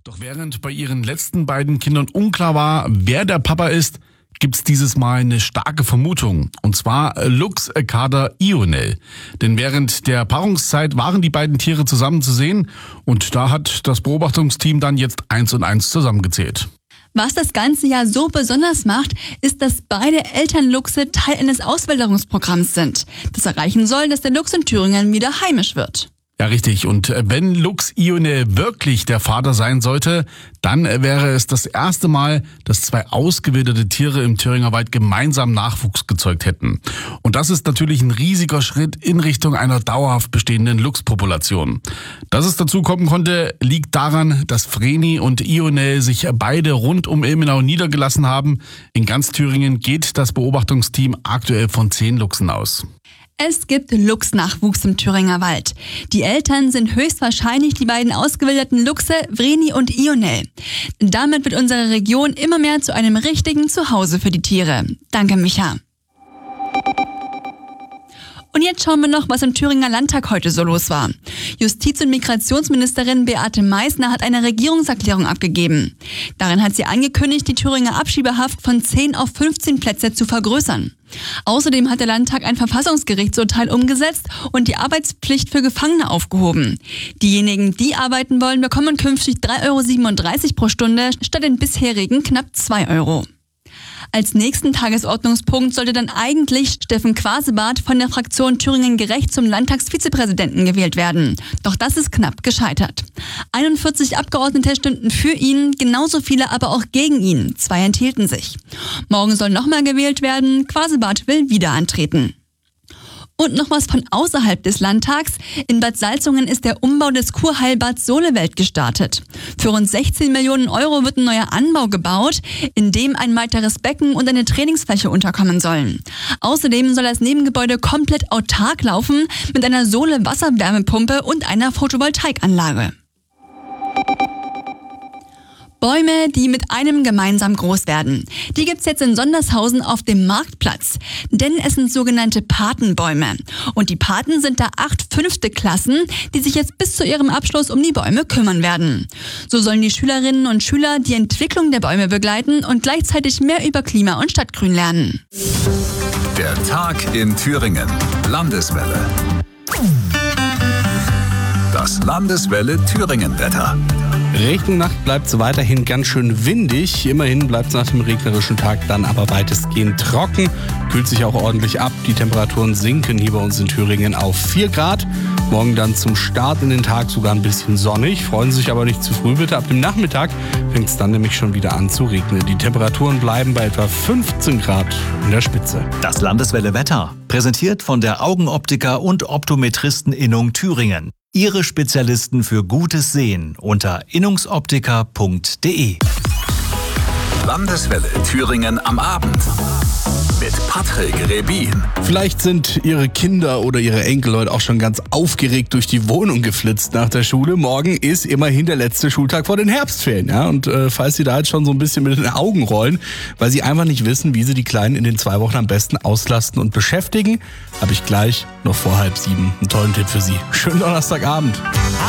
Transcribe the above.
Doch während bei ihren letzten beiden Kindern unklar war, wer der Papa ist, gibt's dieses Mal eine starke Vermutung. Und zwar Lux Kader Ionel. Denn während der Paarungszeit waren die beiden Tiere zusammen zu sehen und da hat das Beobachtungsteam dann jetzt 1 und 1 zusammengezählt. Was das ganze Jahr so besonders macht, ist, dass beide Elternluchse Teil eines Auswilderungsprogramms sind, das erreichen soll, dass der Luchs in Thüringen wieder heimisch wird. Ja, richtig. Und wenn Lux Ionel wirklich der Vater sein sollte, dann wäre es das erste Mal, dass 2 ausgewilderte Tiere im Thüringer Wald gemeinsam Nachwuchs gezeugt hätten. Und das ist natürlich ein riesiger Schritt in Richtung einer dauerhaft bestehenden Luchspopulation. Dass es dazu kommen konnte, liegt daran, dass Vreni und Ionel sich beide rund um Ilmenau niedergelassen haben. In ganz Thüringen geht das Beobachtungsteam aktuell von 10 Luchsen aus. Es gibt Luchsnachwuchs im Thüringer Wald. Die Eltern sind höchstwahrscheinlich die beiden ausgewilderten Luchse Vreni und Ionel. Damit wird unsere Region immer mehr zu einem richtigen Zuhause für die Tiere. Danke, Micha. Und jetzt schauen wir noch, was im Thüringer Landtag heute so los war. Justiz- und Migrationsministerin Beate Meißner hat eine Regierungserklärung abgegeben. Darin hat sie angekündigt, die Thüringer Abschiebehaft von 10 auf 15 Plätze zu vergrößern. Außerdem hat der Landtag ein Verfassungsgerichtsurteil umgesetzt und die Arbeitspflicht für Gefangene aufgehoben. Diejenigen, die arbeiten wollen, bekommen künftig 3,37 € pro Stunde statt den bisherigen knapp 2 €. Als nächsten Tagesordnungspunkt sollte dann eigentlich Steffen Quasebart von der Fraktion Thüringen Gerecht zum Landtagsvizepräsidenten gewählt werden. Doch das ist knapp gescheitert. 41 Abgeordnete stimmten für ihn, genauso viele aber auch gegen ihn. 2 enthielten sich. Morgen soll nochmal gewählt werden. Quasebart will wieder antreten. Und noch was von außerhalb des Landtags. In Bad Salzungen ist der Umbau des Kurheilbads Solewelt gestartet. Für rund 16 Millionen € wird ein neuer Anbau gebaut, in dem ein weiteres Becken und eine Trainingsfläche unterkommen sollen. Außerdem soll das Nebengebäude komplett autark laufen mit einer Sole-Wasserwärmepumpe und einer Photovoltaikanlage. Bäume, die mit einem gemeinsam groß werden. Die gibt's jetzt in Sondershausen auf dem Marktplatz. Denn es sind sogenannte Patenbäume. Und die Paten sind da 8 5. Klassen, die sich jetzt bis zu ihrem Abschluss um die Bäume kümmern werden. So sollen die Schülerinnen und Schüler die Entwicklung der Bäume begleiten und gleichzeitig mehr über Klima- und Stadtgrün lernen. Der Tag in Thüringen. Landeswelle. Das Landeswelle Thüringen-Wetter. Richtung Nacht bleibt es weiterhin ganz schön windig. Immerhin bleibt es nach dem regnerischen Tag dann aber weitestgehend trocken. Kühlt sich auch ordentlich ab. Die Temperaturen sinken hier bei uns in Thüringen auf 4 Grad. Morgen dann zum Start in den Tag sogar ein bisschen sonnig. Freuen Sie sich aber nicht zu früh bitte. Ab dem Nachmittag fängt es dann nämlich schon wieder an zu regnen. Die Temperaturen bleiben bei etwa 15 Grad in der Spitze. Das Landeswelle Wetter. Präsentiert von der Augenoptiker und Optometristen-Innung Thüringen. Ihre Spezialisten für gutes Sehen unter innungsoptiker.de. Landeswelle Thüringen am Abend mit Patrick Rebin. Vielleicht sind Ihre Kinder oder Ihre Enkel heute auch schon ganz aufgeregt durch die Wohnung geflitzt nach der Schule. Morgen ist immerhin der letzte Schultag vor den Herbstferien. Ja? Und falls Sie da jetzt schon so ein bisschen mit den Augen rollen, weil Sie einfach nicht wissen, wie Sie die Kleinen in den 2 Wochen am besten auslasten und beschäftigen, habe ich gleich noch vor 6:30 einen tollen Tipp für Sie. Schönen Donnerstagabend.